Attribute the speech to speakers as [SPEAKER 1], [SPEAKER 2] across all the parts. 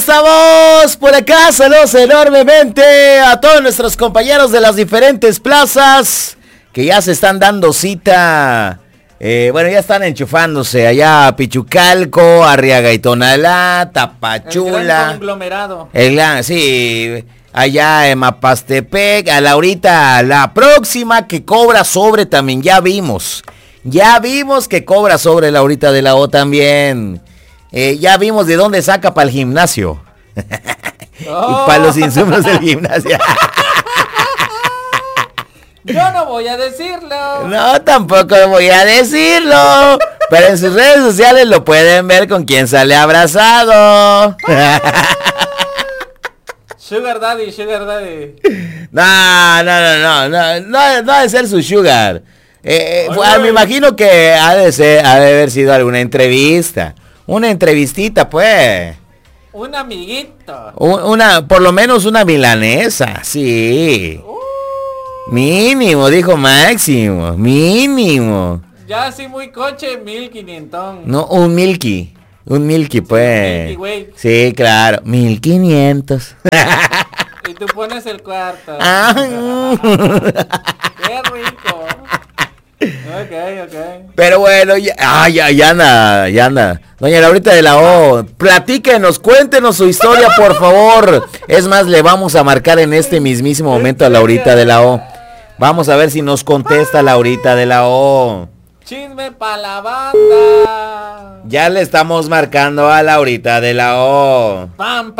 [SPEAKER 1] Estamos por acá, saludos enormemente a todos nuestros compañeros de las diferentes plazas que ya se están dando cita. Bueno, ya están enchufándose allá a Pichucalco, Arriaga y Tonalá, Tapachula.
[SPEAKER 2] El gran conglomerado.
[SPEAKER 1] Sí, allá en Mapastepec, a Laurita, la próxima que cobra sobre también, ya vimos que cobra sobre Laurita de la O también. Ya vimos de dónde saca para el gimnasio. Y para los insumos del gimnasio.
[SPEAKER 2] Yo no voy a decirlo.
[SPEAKER 1] No, tampoco voy a decirlo. Pero en sus redes sociales lo pueden ver con quien sale abrazado.
[SPEAKER 2] Sugar Daddy, Sugar Daddy.
[SPEAKER 1] No ha de ser su sugar. Me imagino que ha de haber sido alguna entrevista. Una entrevistita, pues.
[SPEAKER 2] Un amiguito.
[SPEAKER 1] Por lo menos una milanesa, sí. Mínimo, dijo Máximo. Mínimo.
[SPEAKER 2] Ya así muy coche, 1500.
[SPEAKER 1] No, un milky, pues.
[SPEAKER 2] Milky Way.
[SPEAKER 1] Sí, claro, 1500.
[SPEAKER 2] Y tú pones el cuarto. Qué rico. Ok.
[SPEAKER 1] Pero bueno, ya anda. Doña Laurita de la O, platíquenos, cuéntenos su historia, por favor. Es más, le vamos a marcar en este mismísimo momento a Laurita de la O. Vamos a ver si nos contesta Laurita de la O.
[SPEAKER 2] Chisme pa' la banda.
[SPEAKER 1] Ya le estamos marcando a Laurita de la O.
[SPEAKER 2] Pam.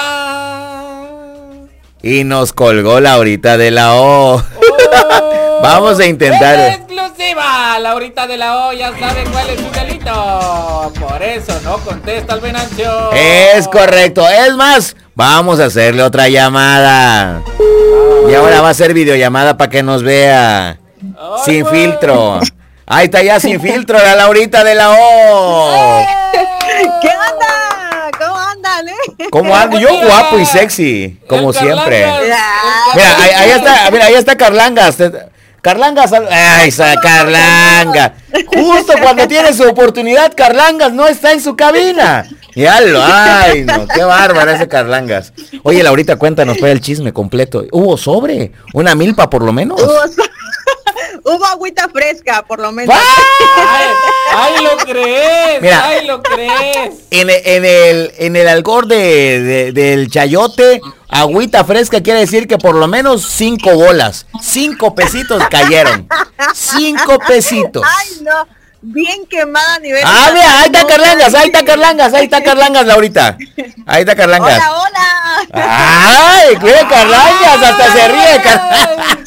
[SPEAKER 1] Y nos colgó Laurita de la O. Vamos a intentar.
[SPEAKER 2] Exclusiva, Laurita de la O ya sabe cuál es su delito. Por eso no contesta al Venancio.
[SPEAKER 1] Es correcto. Es más, vamos a hacerle otra llamada. Y ahora va a ser videollamada para que nos vea. Sin filtro. Ahí está ya sin filtro la Laurita de la O.
[SPEAKER 3] ¿Qué onda? ¿Cómo andan,
[SPEAKER 1] ¿Cómo ando? Yo guapo y sexy, como siempre. Mira, ahí está Carlangas. Carlangas, Carlanga. Justo cuando tiene su oportunidad, Carlangas no está en su cabina. Ay, no, qué bárbara ese Carlangas. Oye, Laurita, cuéntanos pues el chisme completo. ¿Hubo sobre? ¿Una milpa por lo menos?
[SPEAKER 3] Hubo agüita fresca, por lo menos.
[SPEAKER 2] ¡Ay, lo crees!
[SPEAKER 1] Mira,
[SPEAKER 2] ¡Ay, lo crees!
[SPEAKER 1] En el algor del chayote, agüita fresca quiere decir que por lo menos 5 bolas. 5 pesitos cayeron. 5 pesitos.
[SPEAKER 3] ¡Ay, no! Bien quemada a nivel.
[SPEAKER 1] Mira, ahí está Carlangas, Laurita. Ahí está Carlangas.
[SPEAKER 3] Hola.
[SPEAKER 1] ¡Ay, qué Carlangas! Hasta se ríe Carlangas.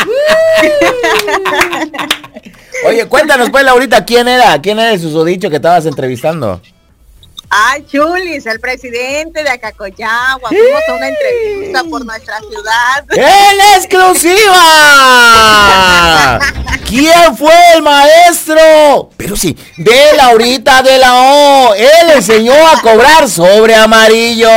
[SPEAKER 1] Oye, cuéntanos pues, Laurita, ¿quién era el susodicho que estabas entrevistando?
[SPEAKER 3] Ay, Chulis, el presidente de Acacoyagua. Fuimos a una entrevista por nuestra ciudad.
[SPEAKER 1] ¡En exclusiva! ¿Quién fue el maestro? Pero sí, de Laurita de la O. Él enseñó a cobrar sobre amarillo.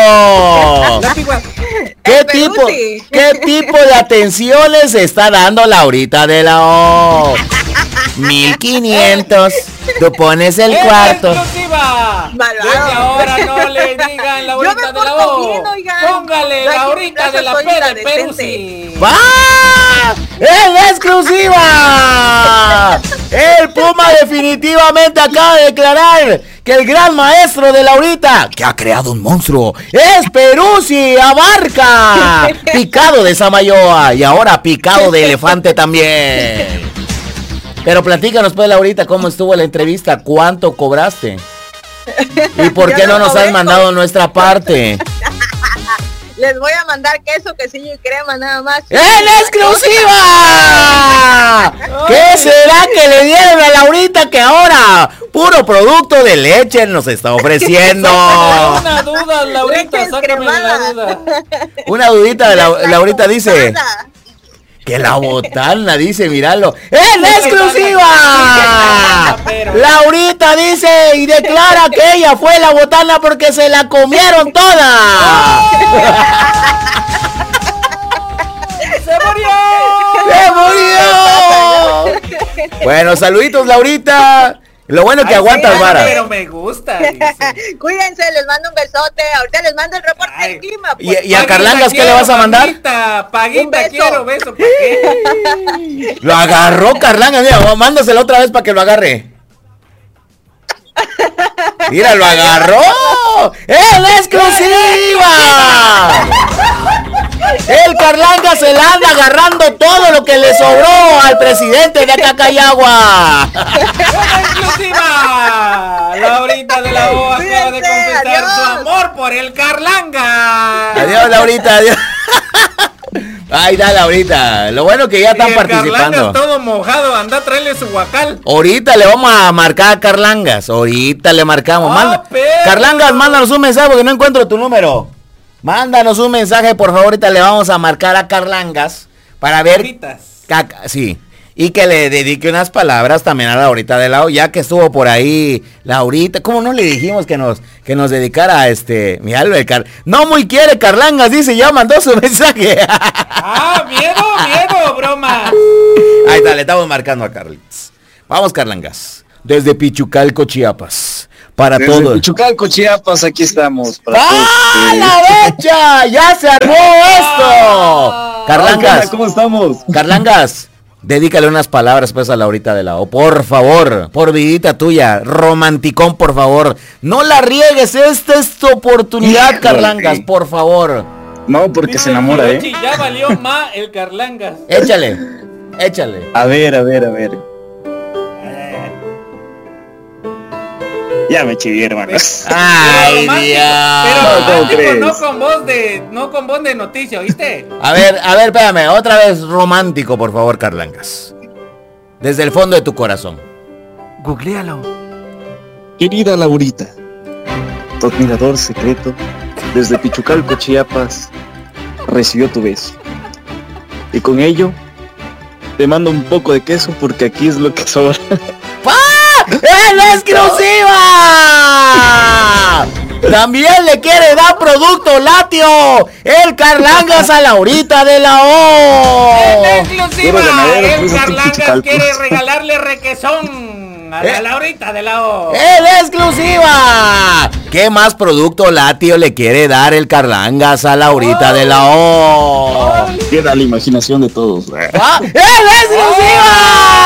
[SPEAKER 1] ¿Qué tipo de atenciones está dando Laurita de la O? 1500. Tú pones el cuarto.
[SPEAKER 2] ¡Exclusiva! Desde ahora no le digan Laurita de la O. Póngale Laurita de la P de Peruzzi.
[SPEAKER 1] ¡Va! ¡En exclusiva! El Puma definitivamente acaba de declarar que el gran maestro de Laurita, que ha creado un monstruo, es Peruzzi Abarca. Picado de Samayoa y ahora picado de elefante también. Pero platícanos pues, Laurita, cómo estuvo la entrevista, cuánto cobraste y por qué no nos has mandado nuestra parte.
[SPEAKER 3] Les voy a mandar queso, quesillo y crema nada más.
[SPEAKER 1] ¡En exclusiva! ¿Qué será que le dieron a Laurita que ahora puro producto de leche nos está ofreciendo?
[SPEAKER 2] Una duda, Laurita, sácame la duda.
[SPEAKER 1] Una dudita de Laurita dice que la botana, dice, míralo. ¡En exclusiva! Laurita dice y declara que ella fue la botana porque se la comieron toda.
[SPEAKER 2] ¡Se murió!
[SPEAKER 1] ¡Se murió! Bueno, saluditos, Laurita. Lo bueno que aguantas, vara.
[SPEAKER 2] Pero me gusta.
[SPEAKER 3] Cuídense, les mando un besote. Ahorita les mando el reporte del clima.
[SPEAKER 1] Pues. ¿Y a Carlangas qué le vas a mandar?
[SPEAKER 2] Paguita, quiero beso. ¿Para qué?
[SPEAKER 1] Lo agarró Carlangas, mira, mándaselo otra vez para que lo agarre. Mira, lo agarró. ¡En exclusiva! El Carlangas se la anda agarrando todo lo que le sobró al presidente de Acacayagua.
[SPEAKER 2] ¡En exclusiva! Laurita de la O acaba de confesar adiós. Su amor por el Carlangas.
[SPEAKER 1] Adiós, Laurita, adiós. Ay, dale ahorita. Lo bueno que ya están participando.
[SPEAKER 2] Carlangas todo mojado, anda a traerle su guacal.
[SPEAKER 1] Ahorita le vamos a marcar a Carlangas. Ahorita le marcamos. Carlangas, mándanos un mensaje porque no encuentro tu número. Mándanos un mensaje, por favor. Ahorita le vamos a marcar a Carlangas para ver. Sí. Y que le dedique unas palabras también a Laurita de la O, ya que estuvo por ahí Laurita. ¿Cómo no le dijimos que nos dedicara mira, no muy quiere Carlangas, dice, ya mandó su mensaje.
[SPEAKER 2] Miedo, broma.
[SPEAKER 1] Ahí está, le estamos marcando a Carlitos. Vamos, Carlangas. Desde Pichucalco, Chiapas. Para
[SPEAKER 4] desde
[SPEAKER 1] todo.
[SPEAKER 4] Pichucalco, Chiapas, aquí estamos.
[SPEAKER 1] ¡Ah, la becha! ¡Ya se armó esto! Carlangas.
[SPEAKER 4] ¿Cómo estamos?
[SPEAKER 1] Carlangas. Dedícale unas palabras pues a Laurita de la O, por favor, por vidita tuya, romanticón, por favor. No la riegues, esta es tu oportunidad, Carlangas, por favor.
[SPEAKER 4] No, porque se enamora,
[SPEAKER 2] Ya valió más el Carlangas.
[SPEAKER 1] Échale.
[SPEAKER 4] A ver. Ya me chiví, hermanos.
[SPEAKER 1] Ay, Dios.
[SPEAKER 2] Pero no con voz de noticia, ¿oíste?
[SPEAKER 1] A ver, espérame, otra vez romántico, por favor, Carlangas. Desde el fondo de tu corazón.
[SPEAKER 2] Googlealo.
[SPEAKER 4] Querida Laurita, tu admirador secreto, desde Pichucalco, Chiapas, recibió tu beso. Y con ello, te mando un poco de queso porque aquí es lo que sobra.
[SPEAKER 1] ¡En exclusiva! También le quiere dar producto lácteo el Carlangas a Laurita de la O.
[SPEAKER 2] ¡En exclusiva! El Carlangas quiere regalarle requesón a la Laurita de la O.
[SPEAKER 1] ¡En exclusiva! ¿Qué más producto lácteo le quiere dar el Carlangas a Laurita de la O?
[SPEAKER 4] Queda la imaginación de todos.
[SPEAKER 1] ¡En exclusiva!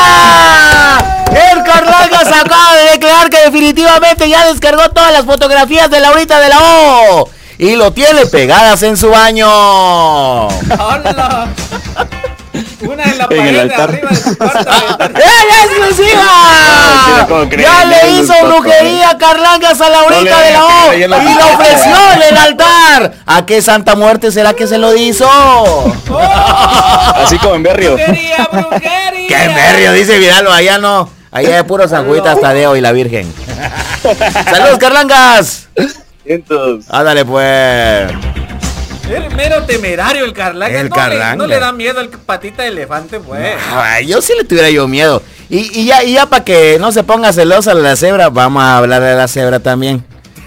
[SPEAKER 1] El Carlangas acaba de declarar que definitivamente ya descargó todas las fotografías de Laurita de la O y lo tiene pegadas en su baño.
[SPEAKER 2] ¡Hola! Una en la pared de arriba de su cuarto.
[SPEAKER 1] ¡En exclusiva! Ya le hizo brujería Carlangas a Laurita de la O y lo ofreció en el altar. ¿A qué santa muerte será que se lo hizo?
[SPEAKER 4] Así como en Berrio.
[SPEAKER 2] Brujería.
[SPEAKER 1] ¿Qué en Berrio? Dice Vidalo, allá no. Allá de puro San Juditas Tadeo y la Virgen. ¡Saludos, Carlangas! Ándale, pues.
[SPEAKER 2] El mero temerario el Carlangas. No le da miedo el patita de elefante, pues.
[SPEAKER 1] Ay, yo sí le tuviera yo miedo. Y ya para que no se ponga celosa la cebra, vamos a hablar de la cebra también.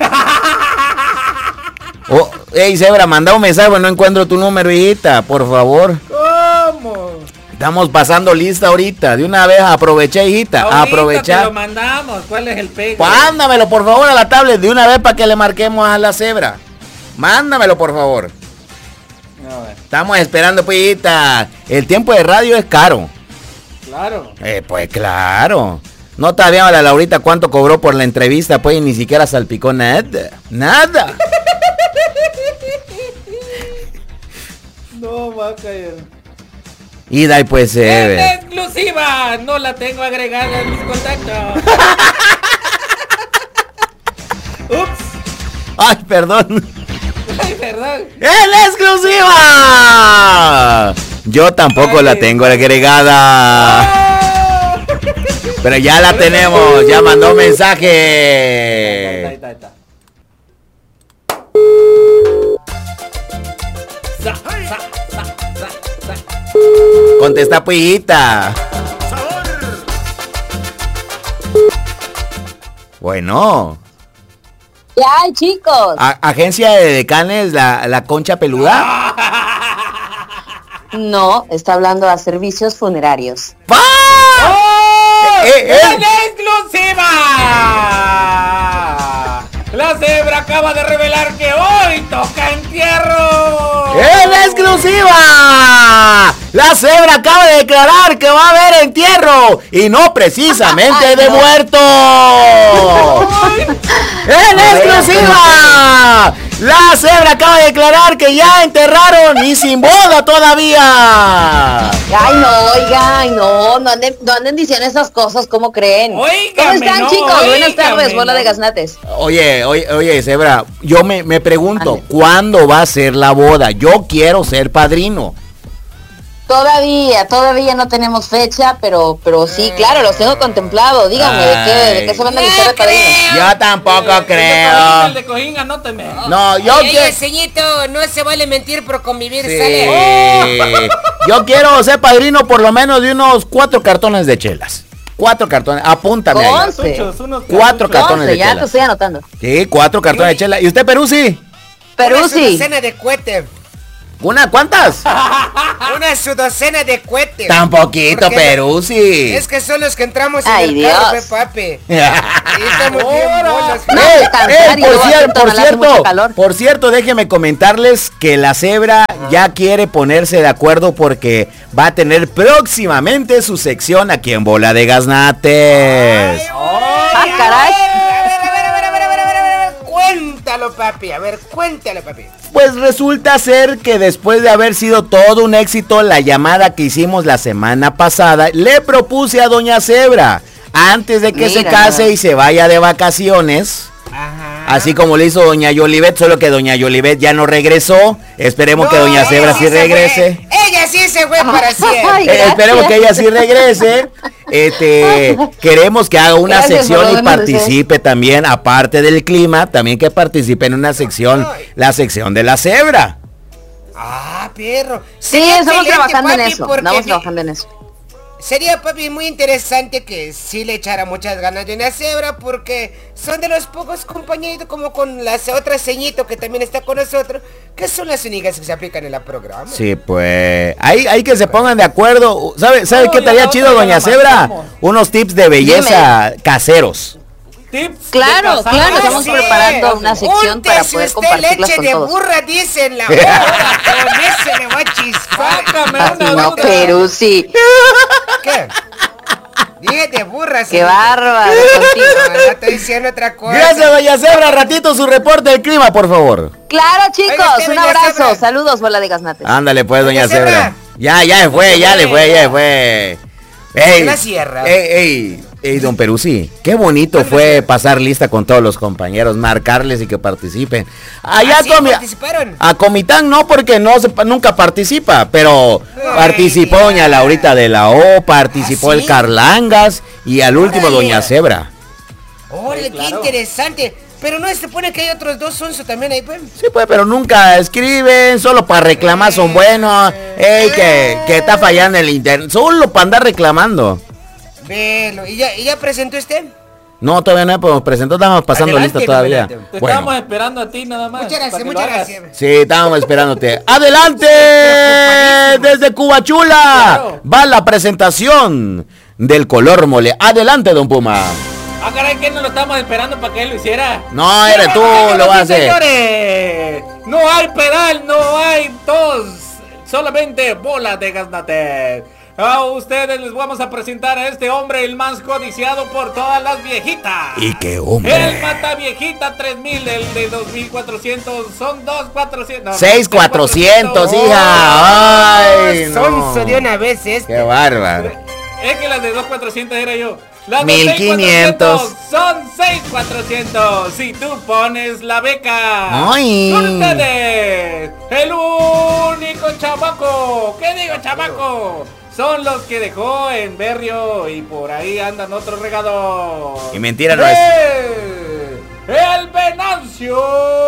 [SPEAKER 1] Ey, cebra, manda un mensaje, no encuentro tu número, hijita, por favor.
[SPEAKER 2] ¿Cómo?
[SPEAKER 1] Estamos pasando lista ahorita. De una vez aproveché, hijita. Aprovecha.
[SPEAKER 2] Te lo mandamos. ¿Cuál es el pegue?
[SPEAKER 1] Mándamelo, por favor, a la tablet de una vez para que le marquemos a la cebra. Mándamelo, por favor. Estamos esperando, pues, hijita. El tiempo de radio es caro.
[SPEAKER 2] Claro.
[SPEAKER 1] Pues claro. No sabíamos la Laurita cuánto cobró por la entrevista, pues, y ni siquiera salpicó nada. Nada.
[SPEAKER 2] No va a caer.
[SPEAKER 1] Y da pues
[SPEAKER 2] ¡en exclusiva! No la tengo agregada en mis contactos. Ups.
[SPEAKER 1] Ay, perdón.
[SPEAKER 2] Ay, perdón.
[SPEAKER 1] ¡En exclusiva! Yo tampoco la tengo agregada. Pero ya la tenemos. Ya mandó mensaje.
[SPEAKER 2] Ahí está.
[SPEAKER 1] Contesta, puijita. Bueno.
[SPEAKER 5] ¿Qué hay, chicos?
[SPEAKER 1] Agencia de Decanes, la Concha Peluda.
[SPEAKER 5] No, está hablando de servicios funerarios.
[SPEAKER 1] ¡Ah!
[SPEAKER 2] ¡En exclusiva! La cebra acaba de revelar que hoy toca entierro.
[SPEAKER 1] ¡En exclusiva! La cebra acaba de declarar que va a haber entierro y no precisamente de muerto. ¡En exclusiva! La cebra acaba de declarar que ya enterraron y sin boda todavía.
[SPEAKER 5] Ay, no, oigan, no anden diciendo esas cosas, ¿cómo creen?
[SPEAKER 2] Óigame,
[SPEAKER 5] ¿Cómo están, chicos? Buenas tardes, bola de gaznates.
[SPEAKER 1] Oye, cebra, yo me pregunto, ¿cuándo va a ser la boda? Yo quiero ser padrino.
[SPEAKER 5] Todavía no tenemos fecha, pero sí, claro, los tengo contemplado. Díganme, ¿de qué se van a listar de padrinos?
[SPEAKER 1] Yo tampoco creo.
[SPEAKER 2] El de Cojín, anóteme.
[SPEAKER 1] No, yo quiero.
[SPEAKER 6] Señito, no se vale mentir por convivir,
[SPEAKER 1] Sí.
[SPEAKER 6] sale.
[SPEAKER 1] Yo quiero ser padrino por lo menos de unos 4 cartones de chelas. 4 cartones, apúntame ahí. 4 cartones de
[SPEAKER 5] ya
[SPEAKER 1] chela.
[SPEAKER 5] te estoy anotando.
[SPEAKER 1] Sí, 4 cartones de chela. ¿Y usted, Peruzzi?
[SPEAKER 6] Una sudocena de cohetes.
[SPEAKER 1] ¿Cuántas?
[SPEAKER 6] Una sudocena de cohetes.
[SPEAKER 1] Tan poquito, Peruzzi.
[SPEAKER 6] Es que son los que entramos en
[SPEAKER 5] Ay,
[SPEAKER 6] el carro,
[SPEAKER 5] Dios.
[SPEAKER 6] papi. Y estamos bien bolas.
[SPEAKER 5] No, descansar y luego hacer toneladas de mucho calor.
[SPEAKER 1] Por cierto, déjenme comentarles que la cebra ya quiere ponerse de acuerdo porque va a tener próximamente su sección aquí en Bola de Gaznates.
[SPEAKER 5] Caray.
[SPEAKER 6] A ver. Cuéntalo, papi. A ver, cuéntalo, papi.
[SPEAKER 1] Pues resulta ser que después de haber sido todo un éxito la llamada que hicimos la semana pasada, le propuse a doña Cebra, antes de que se case y se vaya de vacaciones, así como le hizo doña Yolivet, solo que doña Yolivet ya no regresó, esperemos que doña Cebra sí regrese.
[SPEAKER 6] Ella sí se fue para siempre.
[SPEAKER 1] Esperemos que ella sí regrese. Queremos que haga una sección y participe también, aparte del clima, también que participe en una sección, la sección de la cebra.
[SPEAKER 6] Ah, perro.
[SPEAKER 5] Sí, estamos trabajando en eso. Estamos trabajando en eso.
[SPEAKER 6] Sería, papi, muy interesante que sí le echara muchas ganas de una cebra, porque son de los pocos compañeritos, como con la otra ceñito que también está con nosotros, que son las únicas que se aplican en el programa.
[SPEAKER 1] Sí, pues hay que se pongan de acuerdo. ¿Sabe qué estaría chido, doña Cebra? Unos tips de belleza caseros.
[SPEAKER 5] Claro, estamos preparando una sección para poder compartirlas
[SPEAKER 6] leche
[SPEAKER 5] con
[SPEAKER 6] de
[SPEAKER 5] todos.
[SPEAKER 6] burra, dicen la boda, con ese le va a chispar.
[SPEAKER 5] No, pero sí.
[SPEAKER 6] ¿Qué? Dije de burra.
[SPEAKER 5] Qué bárbaro contigo.
[SPEAKER 6] No, estoy diciendo otra cosa.
[SPEAKER 1] Gracias, doña Cebra. Ratito su reporte del clima, por favor.
[SPEAKER 5] Claro, chicos,
[SPEAKER 6] Oiga,
[SPEAKER 5] un
[SPEAKER 6] doña
[SPEAKER 5] abrazo.
[SPEAKER 6] Cebra.
[SPEAKER 5] Saludos, bola de gaznates.
[SPEAKER 1] Ándale, pues, doña
[SPEAKER 6] Doña
[SPEAKER 1] Cebra.
[SPEAKER 6] Cebra.
[SPEAKER 1] Ya le fue. Ey,
[SPEAKER 6] La sierra.
[SPEAKER 1] Ey, don Peruzzi, qué bonito fue pasar lista con todos los compañeros, marcarles y que participen. Allá
[SPEAKER 6] ¿Ah, sí? ¿Participaron?
[SPEAKER 1] a Comitán no, porque nunca participa, pero participó doña Laurita de la O, participó
[SPEAKER 6] ¿Ah, sí?
[SPEAKER 1] el Carlangas y al último
[SPEAKER 6] Órale.
[SPEAKER 1] doña Cebra.
[SPEAKER 6] ¡Ole, qué interesante! Pero no se supone que hay otros dos sonsos también ahí, pues.
[SPEAKER 1] Sí, pues, pero nunca escriben, solo para reclamar son buenos. Ey, que está fallando el internet, solo para andar reclamando.
[SPEAKER 6] Velo, ¿y ya presentó usted?
[SPEAKER 1] No, todavía no hemos presentado, estamos pasando
[SPEAKER 6] Adelante,
[SPEAKER 1] lista todavía.
[SPEAKER 6] adelante.
[SPEAKER 2] Te
[SPEAKER 1] Bueno.
[SPEAKER 2] estábamos esperando a ti nada más.
[SPEAKER 6] Muchas
[SPEAKER 2] para
[SPEAKER 6] gracias,
[SPEAKER 2] que lo
[SPEAKER 6] muchas
[SPEAKER 2] hagas.
[SPEAKER 6] gracias.
[SPEAKER 1] Sí, estábamos esperándote. ¡Adelante! Desde Cubachula va la presentación del color mole. Adelante, don Puma.
[SPEAKER 2] Ah, caray, que no lo estamos esperando para que él lo hiciera.
[SPEAKER 1] No, eres tú, lo vas a hacer.
[SPEAKER 2] Señores, no hay pedal, no hay tos, solamente bolas de gaznate. A ustedes les vamos a presentar a este hombre, el más codiciado por todas las viejitas.
[SPEAKER 1] ¿Y qué hombre?
[SPEAKER 2] El mata viejita 3000, el de 2400, son 2400. No,
[SPEAKER 1] 6400, hija. Ay, no.
[SPEAKER 6] Sonso de una vez este.
[SPEAKER 1] Qué bárbaro.
[SPEAKER 2] Es que las de 2400 era yo. Las de
[SPEAKER 1] 1500
[SPEAKER 2] son 6400 si tú pones la beca.
[SPEAKER 1] Ay.
[SPEAKER 2] Con ustedes, el único chamaco. ¿Qué digo, chamaco? Son los que dejó en Berrio y por ahí andan otros regados.
[SPEAKER 1] Y mentira no es.
[SPEAKER 2] El Venancio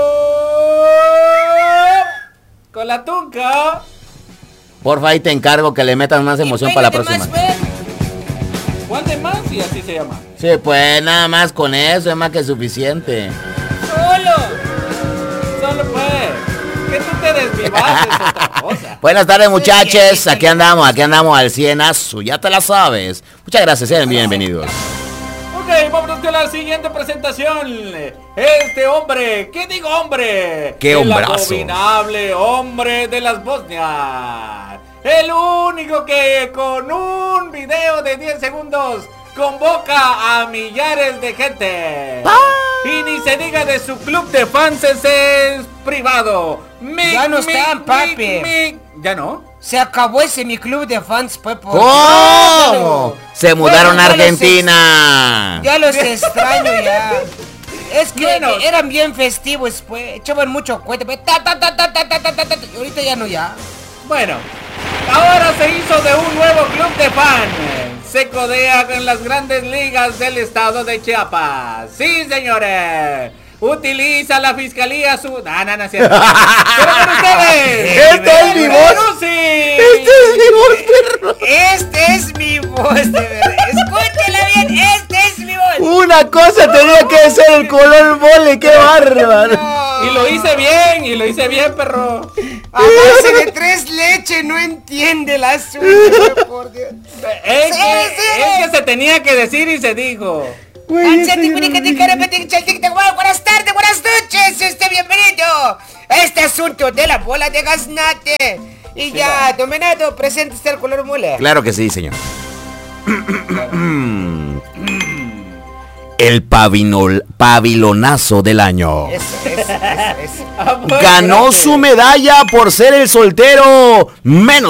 [SPEAKER 2] con la tunca.
[SPEAKER 1] Porfa, ahí te encargo que le metas más emoción para la próxima.
[SPEAKER 2] ¿Cuál de más? Y así se llama.
[SPEAKER 1] Sí, pues nada más con eso es más que suficiente.
[SPEAKER 2] Solo pues. Que tú te es mi base, es otra cosa.
[SPEAKER 1] Buenas tardes, muchachos. Aquí andamos al cienazo. Ya te la sabes. Muchas gracias, sean bienvenidos.
[SPEAKER 2] Ok, vámonos con la siguiente presentación. Este hombre, ¿qué digo hombre?
[SPEAKER 1] ¡Qué hombrazo!
[SPEAKER 2] El abominable hombre de las Bosnias. El único que con un video de 10 segundos convoca a millares de gente. Y ni se diga de su club de fans, ese es privado.
[SPEAKER 6] Ya no están, papi.
[SPEAKER 2] ¿Ya no?
[SPEAKER 6] Se acabó ese mi club de fans, pues.
[SPEAKER 1] ¿Cómo? Se mudaron a Argentina.
[SPEAKER 6] Ya los extraño ya. Es que
[SPEAKER 2] Bueno.
[SPEAKER 6] eran bien festivos, pues. Echaban mucho cohete, pues. Y ahorita ya no, ya.
[SPEAKER 2] Bueno, ahora se hizo de un nuevo club de fans. Se codea con las grandes ligas del estado de Chiapas. Sí, señores. Utiliza la fiscalía su... No, es cierto. Pero con ustedes.
[SPEAKER 1] Este es mi voz.
[SPEAKER 2] Perrusi.
[SPEAKER 1] Este es mi voz, perro.
[SPEAKER 6] Este es mi voz, de verdad. Escúchela bien, este es mi voz.
[SPEAKER 1] Una cosa tenía que ser el color mole, qué bárbaro.
[SPEAKER 2] Y lo hice bien, perro.
[SPEAKER 6] A base de 3 leches, no entiende la suya, por Dios.
[SPEAKER 2] Es que se tenía que decir y se dijo.
[SPEAKER 6] Buenas tardes, buenas noches, bienvenido a este asunto de la bola de gaznate. Y ya, dominado, presente está el color mole.
[SPEAKER 1] Claro que sí, señor. El pavilonazo del año.
[SPEAKER 6] Eso.
[SPEAKER 2] Ah, bueno,
[SPEAKER 1] Ganó
[SPEAKER 2] espérate.
[SPEAKER 1] su medalla por ser el soltero menos